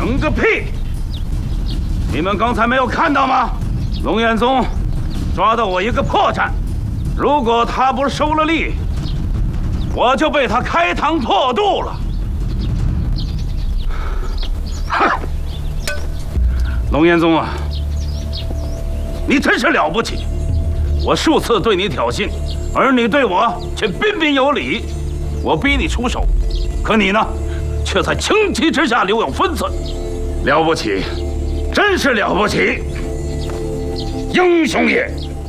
等个屁！你们刚才没有看到吗？龙彦宗抓到我一个破绽，如果他不收了力，我就被他开膛破肚了。哼！龙彦宗啊，你真是了不起！我数次对你挑衅，而你对我却彬彬有礼。我逼你出手，可你呢，却在情急之下留有分寸。了不起，真是了不起！英雄也。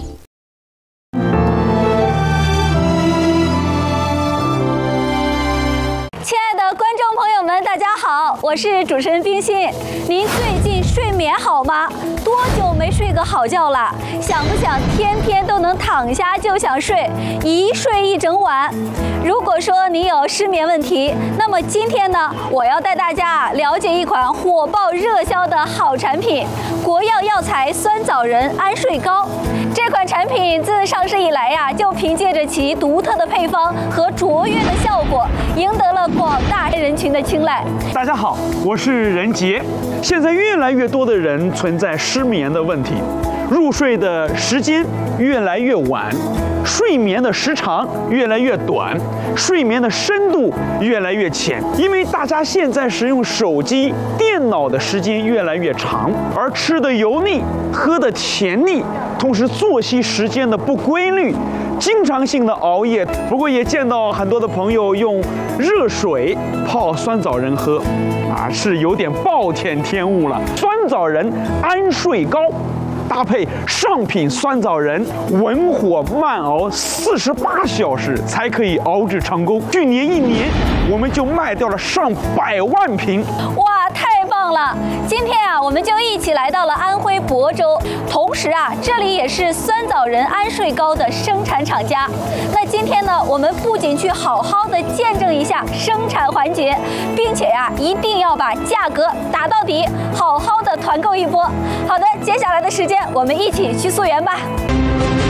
亲爱的观众朋友们，大家好，我是主持人冰心。您最近睡眠好吗？多久没睡个好觉了？想不想天天都能躺下就想睡，一睡一整晚？如果说你有失眠问题，那么今天呢，我要带大家了解一款火爆热销的好产品——国药药材酸枣仁安睡膏。这款产品自上市以来呀，就凭借着其独特的配方和卓越的效果，赢得了广大人群的青睐。 大家好，我是任杰。现在越来越多的人存在失眠的问题，入睡的时间越来越晚，睡眠的时长越来越短，睡眠的深度越来越浅。因为大家现在使用手机、电脑的时间越来越长，而吃的油腻，喝的甜腻，同时作息时间的不规律，经常性的熬夜。不过也见到很多的朋友用热水泡酸枣仁喝，是有点暴殄天物了。酸枣仁安睡膏搭配上品酸枣仁，文火慢熬48小时才可以熬制成功。去年1年，我们就卖掉了上百万瓶。 哇，太棒了！今天啊，我们就一起来到了安徽亳州，同时啊，这里也是酸枣仁安睡膏的生产厂家。那今天呢，我们不仅去好好的见证一下生产环节，并且呀，一定要把价格打到底，好好的团购一波。好的，接下来的时间，我们一起去溯源吧。